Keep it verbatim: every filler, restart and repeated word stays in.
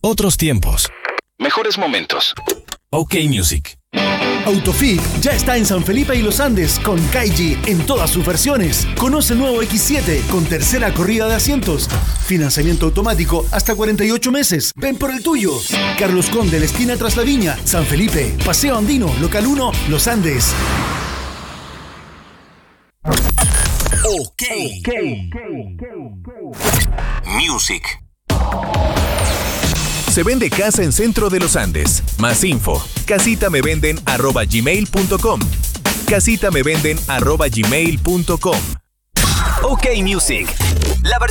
Otros tiempos. Mejores momentos. OK Music. Autofit ya está en San Felipe y Los Andes con Kaiji en todas sus versiones. Conoce el nuevo equis siete con tercera corrida de asientos. Financiamiento automático hasta cuarenta y ocho meses. Ven por el tuyo. Carlos Conde, la esquina tras la viña. San Felipe. Paseo Andino, local uno, Los Andes. OK Music. Se vende casa en Centro de los Andes. Más info. Casitamevenden arroba gmail punto com. Casitamevenden arroba gmail punto com. OK Music. La versión